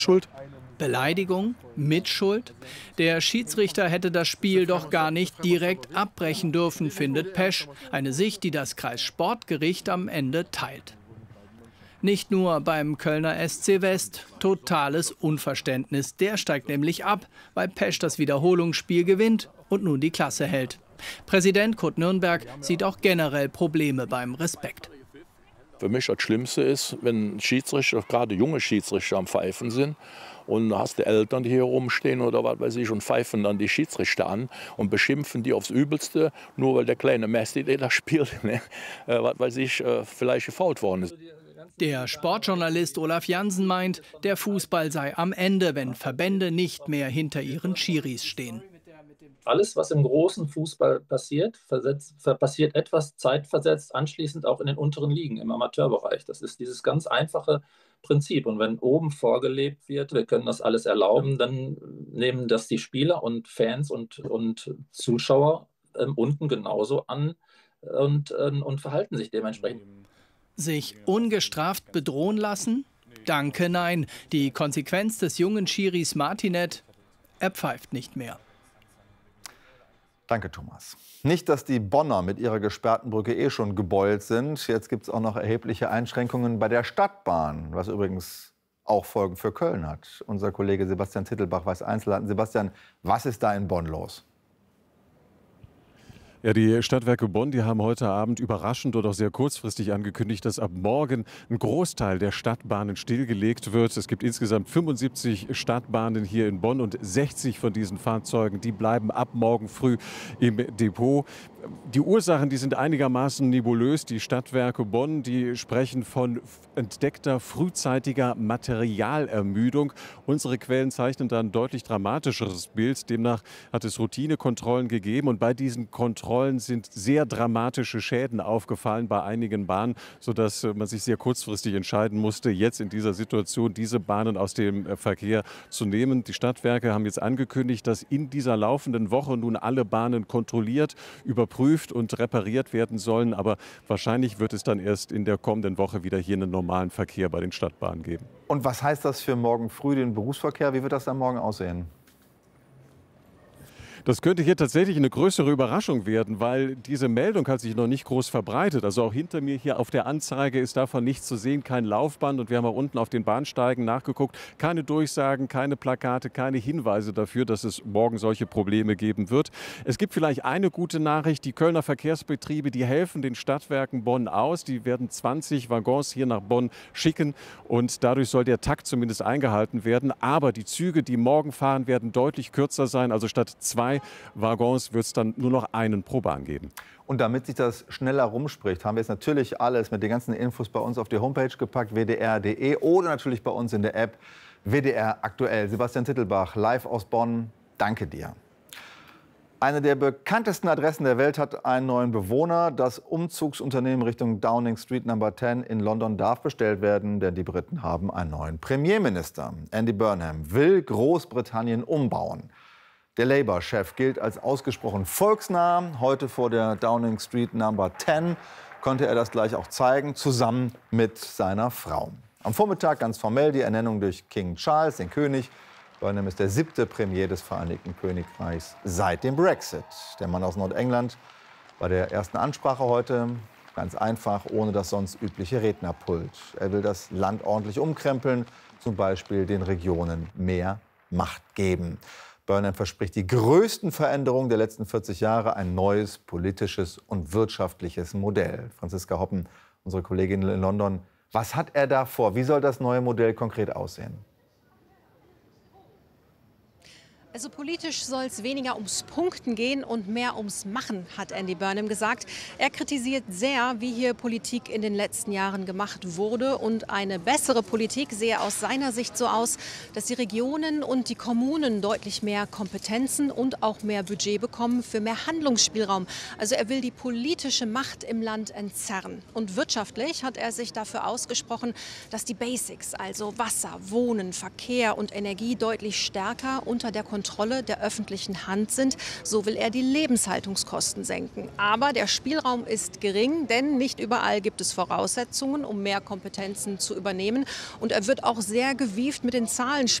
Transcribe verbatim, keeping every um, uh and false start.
Schuld? Beleidigung? Mitschuld? Der Schiedsrichter hätte das Spiel doch gar nicht direkt abbrechen dürfen, findet Pesch. Eine Sicht, die das Kreissportgericht am Ende teilt. Nicht nur beim Kölner S C West. Totales Unverständnis. Der steigt nämlich ab, weil Pesch das Wiederholungsspiel gewinnt und nun die Klasse hält. Präsident Kurt Nürnberg sieht auch generell Probleme beim Respekt. Für mich das Schlimmste ist, wenn Schiedsrichter, gerade junge Schiedsrichter am Pfeifen sind und du hast die Eltern, die hier rumstehen oder was weiß ich und pfeifen dann die Schiedsrichter an und beschimpfen die aufs Übelste, nur weil der kleine Messi, der da spielt, ne, äh, was weiß ich, äh, vielleicht gefault worden ist. Der Sportjournalist Olaf Jansen meint, der Fußball sei am Ende, wenn Verbände nicht mehr hinter ihren Schiris stehen. Alles, was im großen Fußball passiert, versetzt, passiert etwas zeitversetzt, anschließend auch in den unteren Ligen, im Amateurbereich. Das ist dieses ganz einfache Prinzip. Und wenn oben vorgelebt wird, wir können das alles erlauben, dann nehmen das die Spieler und Fans und, und Zuschauer äh, unten genauso an und, äh, und verhalten sich dementsprechend. Sich ungestraft bedrohen lassen? Danke, nein. Die Konsequenz des jungen Schiris Martinet: er pfeift nicht mehr. Danke, Thomas. Nicht, dass die Bonner mit ihrer gesperrten Brücke eh schon gebeult sind. Jetzt gibt es auch noch erhebliche Einschränkungen bei der Stadtbahn, was übrigens auch Folgen für Köln hat. Unser Kollege Sebastian Tittelbach weiß Einzelheiten. Sebastian, was ist da in Bonn los? Ja, die Stadtwerke Bonn, die haben heute Abend überraschend oder auch sehr kurzfristig angekündigt, dass ab morgen ein Großteil der Stadtbahnen stillgelegt wird. Es gibt insgesamt fünfundsiebzig Stadtbahnen hier in Bonn und sechzig von diesen Fahrzeugen, die bleiben ab morgen früh im Depot. Die Ursachen, die sind einigermaßen nebulös. Die Stadtwerke Bonn, die sprechen von entdeckter frühzeitiger Materialermüdung. Unsere Quellen zeichnen da ein deutlich dramatischeres Bild. Demnach hat es Routinekontrollen gegeben und bei diesen Kontrollen sind sehr dramatische Schäden aufgefallen bei einigen Bahnen, sodass man sich sehr kurzfristig entscheiden musste, jetzt in dieser Situation diese Bahnen aus dem Verkehr zu nehmen. Die Stadtwerke haben jetzt angekündigt, dass in dieser laufenden Woche nun alle Bahnen kontrolliert, überprüft und repariert werden sollen. Aber wahrscheinlich wird es dann erst in der kommenden Woche wieder hier einen normalen Verkehr bei den Stadtbahnen geben. Und was heißt das für morgen früh den Berufsverkehr? Wie wird das dann morgen aussehen? Das könnte hier tatsächlich eine größere Überraschung werden, weil diese Meldung hat sich noch nicht groß verbreitet. Also auch hinter mir hier auf der Anzeige ist davon nichts zu sehen, kein Laufband. Und wir haben auch unten auf den Bahnsteigen nachgeguckt. Keine Durchsagen, keine Plakate, keine Hinweise dafür, dass es morgen solche Probleme geben wird. Es gibt vielleicht eine gute Nachricht. Die Kölner Verkehrsbetriebe, die helfen den Stadtwerken Bonn aus. Die werden zwanzig Waggons hier nach Bonn schicken. Und dadurch soll der Takt zumindest eingehalten werden. Aber die Züge, die morgen fahren, werden deutlich kürzer sein. Also statt zwei Waggons wird es dann nur noch einen pro Bahn geben. Und damit sich das schneller rumspricht, haben wir jetzt natürlich alles mit den ganzen Infos bei uns auf die Homepage gepackt, w d r punkt d e, oder natürlich bei uns in der App W D R aktuell. Sebastian Tittelbach, live aus Bonn, danke dir. Eine der bekanntesten Adressen der Welt hat einen neuen Bewohner. Das Umzugsunternehmen Richtung Downing Street Number zehn in London darf bestellt werden, denn die Briten haben einen neuen Premierminister. Andy Burnham will Großbritannien umbauen. Der Labour-Chef gilt als ausgesprochen volksnah. Heute vor der Downing Street Number zehn konnte er das gleich auch zeigen, zusammen mit seiner Frau. Am Vormittag ganz formell die Ernennung durch King Charles, den König. Burnham ist der siebte Premier des Vereinigten Königreichs seit dem Brexit. Der Mann aus Nordengland bei der ersten Ansprache heute ganz einfach, ohne das sonst übliche Rednerpult. Er will das Land ordentlich umkrempeln, zum Beispiel den Regionen mehr Macht geben. Burnham verspricht die größten Veränderungen der letzten vierzig Jahre, ein neues politisches und wirtschaftliches Modell. Franziska Hoppen, unsere Kollegin in London, was hat er da vor? Wie soll das neue Modell konkret aussehen? Also politisch soll es weniger ums Punkten gehen und mehr ums Machen, hat Andy Burnham gesagt. Er kritisiert sehr, wie hier Politik in den letzten Jahren gemacht wurde. Und eine bessere Politik sehe aus seiner Sicht so aus, dass die Regionen und die Kommunen deutlich mehr Kompetenzen und auch mehr Budget bekommen für mehr Handlungsspielraum. Also er will die politische Macht im Land entzerren. Und wirtschaftlich hat er sich dafür ausgesprochen, dass die Basics, also Wasser, Wohnen, Verkehr und Energie, deutlich stärker unter der Kontrolle Kontrolle der öffentlichen Hand sind. So will er die Lebenshaltungskosten senken. Aber der Spielraum ist gering, denn nicht überall gibt es Voraussetzungen, um mehr Kompetenzen zu übernehmen. Und er wird auch sehr gewieft mit den Zahlen